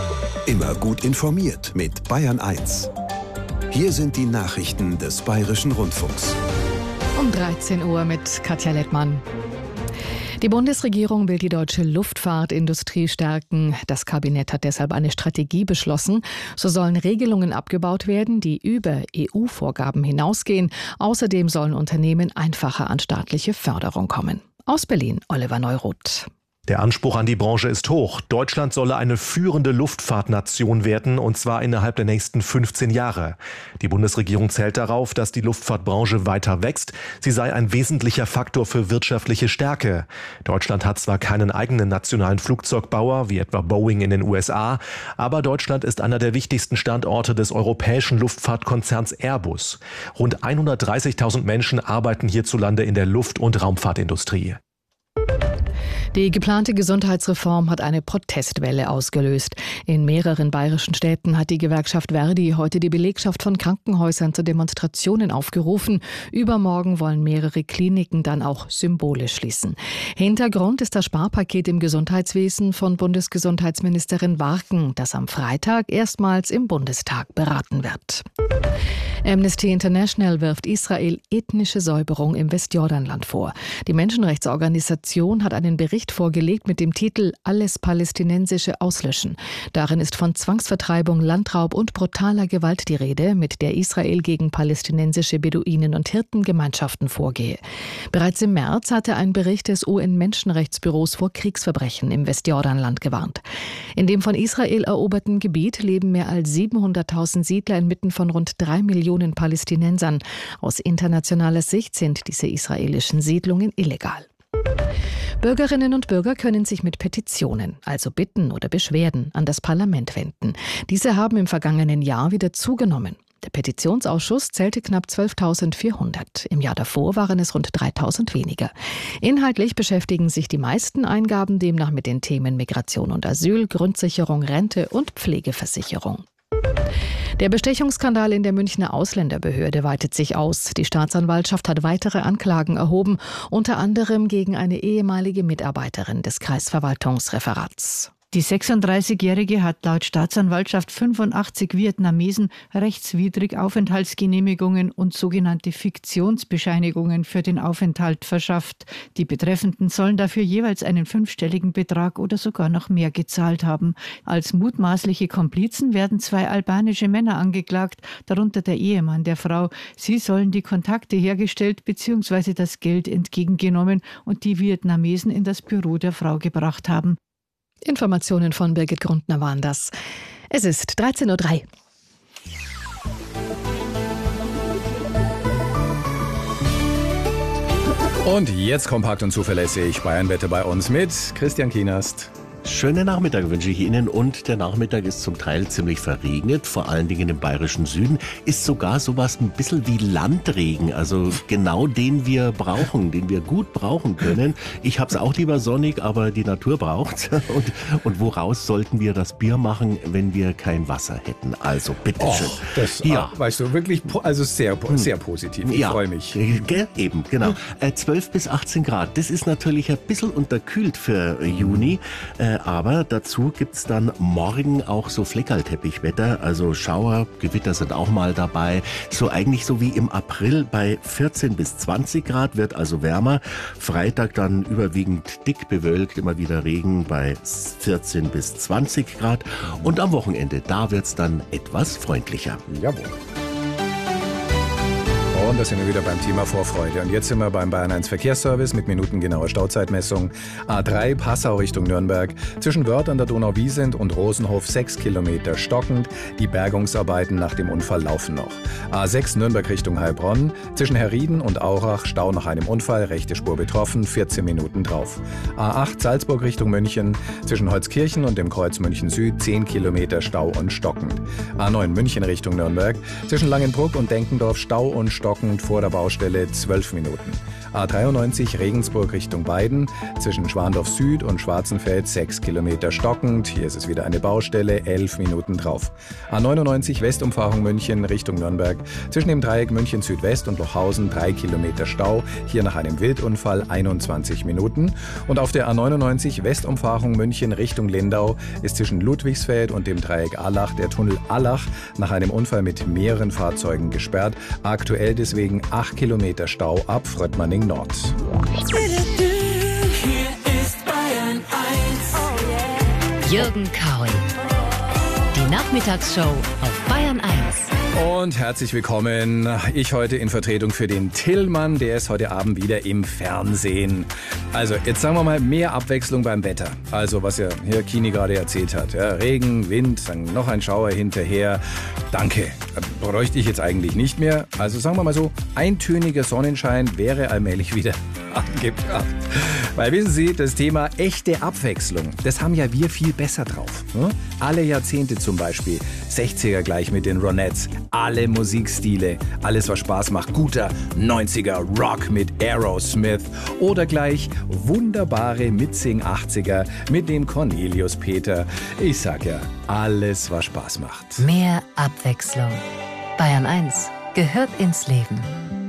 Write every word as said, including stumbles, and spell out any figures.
Immer gut informiert mit Bayern eins. Hier sind die Nachrichten des Bayerischen Rundfunks. Um dreizehn Uhr mit Katja Lettmann. Die Bundesregierung will die deutsche Luftfahrtindustrie stärken. Das Kabinett hat deshalb eine Strategie beschlossen. So sollen Regelungen abgebaut werden, die über E U-Vorgaben hinausgehen. Außerdem sollen Unternehmen einfacher an staatliche Förderung kommen. Aus Berlin, Oliver Neuroth. Der Anspruch an die Branche ist hoch. Deutschland solle eine führende Luftfahrtnation werden, und zwar innerhalb der nächsten fünfzehn Jahre. Die Bundesregierung zählt darauf, dass die Luftfahrtbranche weiter wächst. Sie sei ein wesentlicher Faktor für wirtschaftliche Stärke. Deutschland hat zwar keinen eigenen nationalen Flugzeugbauer, wie etwa Boeing in den U S A, aber Deutschland ist einer der wichtigsten Standorte des europäischen Luftfahrtkonzerns Airbus. Rund hundertdreißigtausend Menschen arbeiten hierzulande in der Luft- und Raumfahrtindustrie. Die geplante Gesundheitsreform hat eine Protestwelle ausgelöst. In mehreren bayerischen Städten hat die Gewerkschaft Verdi heute die Belegschaft von Krankenhäusern zu Demonstrationen aufgerufen. Übermorgen wollen mehrere Kliniken dann auch symbolisch schließen. Hintergrund ist das Sparpaket im Gesundheitswesen von Bundesgesundheitsministerin Warken, das am Freitag erstmals im Bundestag beraten wird. Amnesty International wirft Israel ethnische Säuberung im Westjordanland vor. Die Menschenrechtsorganisation hat einen Bericht vorgelegt mit dem Titel »Alles Palästinensische auslöschen«. Darin ist von Zwangsvertreibung, Landraub und brutaler Gewalt die Rede, mit der Israel gegen palästinensische Beduinen und Hirtengemeinschaften vorgehe. Bereits im März hatte ein Bericht des U N-Menschenrechtsbüros vor Kriegsverbrechen im Westjordanland gewarnt. In dem von Israel eroberten Gebiet leben mehr als siebenhunderttausend Siedler inmitten von rund drei Millionen Palästinensern. Aus internationaler Sicht sind diese israelischen Siedlungen illegal. Bürgerinnen und Bürger können sich mit Petitionen, also Bitten oder Beschwerden, an das Parlament wenden. Diese haben im vergangenen Jahr wieder zugenommen. Der Petitionsausschuss zählte knapp zwölftausendvierhundert. Im Jahr davor waren es rund dreitausend weniger. Inhaltlich beschäftigen sich die meisten Eingaben demnach mit den Themen Migration und Asyl, Grundsicherung, Rente und Pflegeversicherung. Der Bestechungsskandal in der Münchner Ausländerbehörde weitet sich aus. Die Staatsanwaltschaft hat weitere Anklagen erhoben, unter anderem gegen eine ehemalige Mitarbeiterin des Kreisverwaltungsreferats. Die sechsunddreißigjährige hat laut Staatsanwaltschaft fünfundachtzig Vietnamesen rechtswidrig Aufenthaltsgenehmigungen und sogenannte Fiktionsbescheinigungen für den Aufenthalt verschafft. Die Betreffenden sollen dafür jeweils einen fünfstelligen Betrag oder sogar noch mehr gezahlt haben. Als mutmaßliche Komplizen werden zwei albanische Männer angeklagt, darunter der Ehemann der Frau. Sie sollen die Kontakte hergestellt bzw. das Geld entgegengenommen und die Vietnamesen in das Büro der Frau gebracht haben. Informationen von Birgit Grundner waren das. Es ist dreizehn Uhr drei. Und jetzt kompakt und zuverlässig Bayern-Wette bei uns mit Christian Kienast. Schönen Nachmittag wünsche ich Ihnen, und der Nachmittag ist zum Teil ziemlich verregnet, vor allen Dingen im bayerischen Süden, ist sogar sowas ein bisschen wie Landregen, also genau den wir brauchen, den wir gut brauchen können. Ich habe es auch lieber sonnig, aber die Natur braucht's. Und, und woraus sollten wir das Bier machen, wenn wir kein Wasser hätten? Also bitteschön. Och, das ja. ah, weißt du, wirklich, also sehr, sehr positiv. Ich ja, freue mich. Gell? Eben, genau. Äh, zwölf bis achtzehn Grad, das ist natürlich ein bisschen unterkühlt für äh, Juni. Äh, Aber dazu gibt's dann morgen auch so Fleckerlteppichwetter, also Schauer, Gewitter sind auch mal dabei. So eigentlich so wie im April bei vierzehn bis zwanzig Grad, wird also wärmer. Freitag dann überwiegend dick bewölkt, immer wieder Regen bei vierzehn bis zwanzig Grad. Und am Wochenende, da wird's dann etwas freundlicher. Jawohl. Und da sind wir wieder beim Thema Vorfreude. Und jetzt sind wir beim Bayern eins Verkehrsservice mit minutengenauer Stauzeitmessung. A drei Passau Richtung Nürnberg. Zwischen Wörth an der Donauwiesent und Rosenhof sechs Kilometer stockend. Die Bergungsarbeiten nach dem Unfall laufen noch. A sechs Nürnberg Richtung Heilbronn. Zwischen Herrieden und Aurach Stau nach einem Unfall. Rechte Spur betroffen. vierzehn Minuten drauf. A acht Salzburg Richtung München. Zwischen Holzkirchen und dem Kreuz München Süd zehn Kilometer Stau und stockend. A neun München Richtung Nürnberg. Zwischen Langenbruck und Denkendorf Stau und stockend. stockend, vor der Baustelle zwölf Minuten. A dreiundneunzig Regensburg Richtung Weiden, zwischen Schwandorf Süd und Schwarzenfeld sechs Kilometer stockend. Hier ist es wieder eine Baustelle, elf Minuten drauf. A neunundneunzig Westumfahrung München Richtung Nürnberg, zwischen dem Dreieck München Südwest und Lochhausen drei Kilometer Stau. Hier nach einem Wildunfall einundzwanzig Minuten. Und auf der A neunundneunzig Westumfahrung München Richtung Lindau ist zwischen Ludwigsfeld und dem Dreieck Allach der Tunnel Allach nach einem Unfall mit mehreren Fahrzeugen gesperrt. Aktuell deswegen acht Kilometer Stau ab Fröttmanning Nord. Hier ist Bayern eins. Jürgen Kaul. Die Nachmittagsshow auf Bayern eins. Und herzlich willkommen. Ich heute in Vertretung für den Tillmann, der ist heute Abend wieder im Fernsehen. Also jetzt sagen wir mal mehr Abwechslung beim Wetter. Also was ja Herr Kini gerade erzählt hat. Ja, Regen, Wind, dann noch ein Schauer hinterher. Danke, bräuchte ich jetzt eigentlich nicht mehr. Also sagen wir mal so, eintöniger Sonnenschein wäre allmählich wieder angebracht. Weil wissen Sie, das Thema echte Abwechslung, das haben ja wir viel besser drauf. Ne? Alle Jahrzehnte zum Beispiel, sechziger gleich mit den Ronettes, alle Musikstile, alles was Spaß macht, guter neunziger Rock mit Aerosmith oder gleich wunderbare Mitsing-achtziger mit dem Cornelius Peter. Ich sag ja, alles was Spaß macht. Mehr Abwechslung. Bayern eins gehört ins Leben.